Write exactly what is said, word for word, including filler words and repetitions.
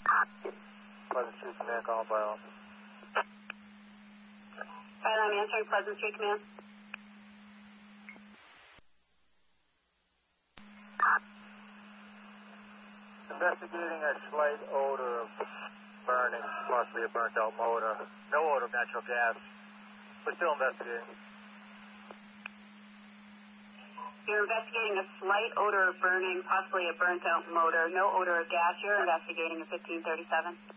Pleasant Street Command, call by all. Fire, I'm answering Pleasant Street Command. Investigating a slight odor of burning, possibly a burnt out motor. No odor of natural gas. We're still investigating. You're investigating a slight odor of burning, possibly a burnt out motor. No odor of gas. You're investigating a fifteen thirty-seven.